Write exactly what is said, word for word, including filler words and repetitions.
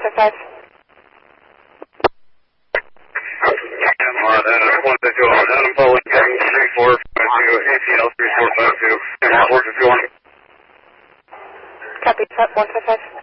five five. Adam, uh, Adam, one to two, Adam, Bowen, three four five two, A T L three four five two, and four to two one. Copy, one five five.